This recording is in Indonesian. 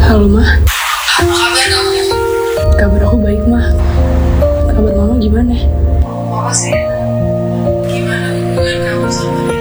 Halo, Mah. Apa kabar kamu? Kabar aku baik, Mah. Kabar Mama gimana? Mama sih. Gimana hubungan kamu sama dia?